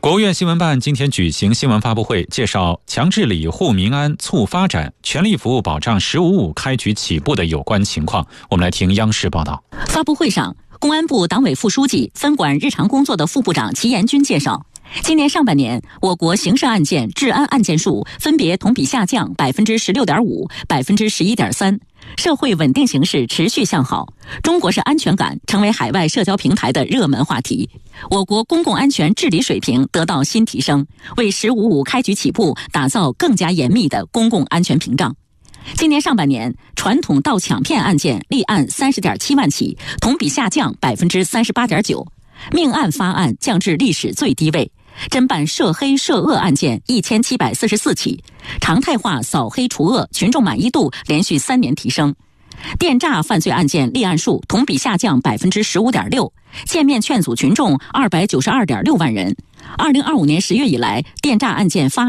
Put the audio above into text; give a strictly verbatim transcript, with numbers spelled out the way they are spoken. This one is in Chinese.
国务院新闻办今天举行新闻发布会，介绍强治理、护民安、促发展、全力服务保障“十五五”开局起步的有关情况。我们来听央视报道。 发布会上，公安部党委副书记、分管日常工作的副部长齐延军介绍，今年上半年，我国刑事案件、治安案件数分别同比下降百分之十六点五、百分之十一点三，社会稳定形势持续向好，中国式安全感成为海外社交平台的热门话题。我国公共安全治理水平得到新提升，为“十五五”开局起步打造更加严密的公共安全屏障。今年上半年，传统盗抢骗案件立案三十点七万起，同比下降百分之三十八点九，命案发案降至历史最低位。侦办涉黑涉恶案件一千七百四十四起，常态化扫黑除恶群众满意度连续三年提升。电诈犯罪案件立案数同比下降百分之十五点六，见面劝阻群众二百九十二点六万人。二零二五年十月以来，电诈案件发